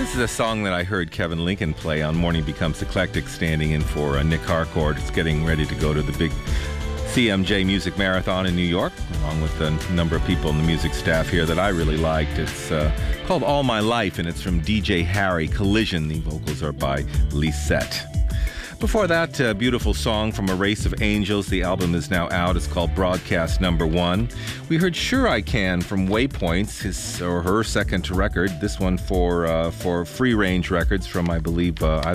This is a song that I heard Kevin Lincoln play on Morning Becomes Eclectic, standing in for Nick Harcourt. It's getting ready to go to the big CMJ Music Marathon in New York, along with a number of people in the music staff here that I really liked. It's called All My Life, and it's from DJ Harry Collision. The vocals are by Lisette. Before that, a beautiful song from A Race of Angels. The album is now out. It's called Broadcast Number 1. We heard Sure I Can from Waypoints, his or her second record. This one for Free Range Records from, I believe,